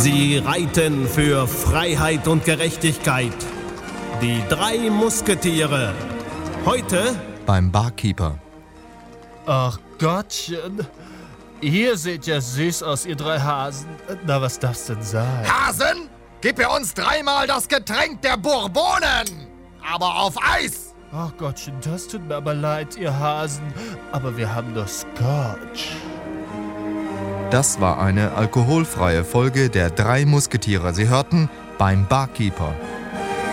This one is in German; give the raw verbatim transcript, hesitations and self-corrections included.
Sie reiten für Freiheit und Gerechtigkeit. Die drei Musketiere. Heute beim Barkeeper. Ach Gottchen, ihr seht ja süß aus, ihr drei Hasen. Na, was darf's denn sein? Hasen, gib mir uns dreimal das Getränk der Bourbonen, aber auf Eis. Ach Gottchen, das tut mir aber leid, ihr Hasen. Aber wir haben doch Scotch. Das war eine alkoholfreie Folge der drei Musketiere. Sie hörten beim Barkeeper.